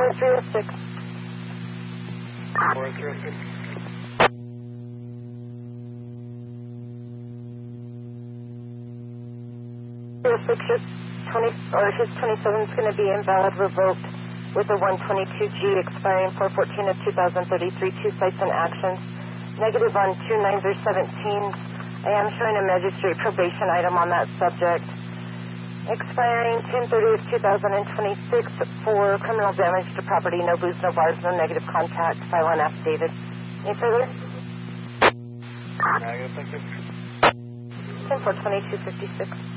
4306. 4306. His 27 is going to be invalid, revoked with a 122G expiring 4/14 of 2033. 2 sites and actions. Negative on 2/9/17. I am showing a magistrate probation item on that subject. Expiring 10/30 of 2026 for criminal damage to property. No booze, no bars, no negative contact. File an affidavit. Any further? Negative, thank you. 10/4/2256.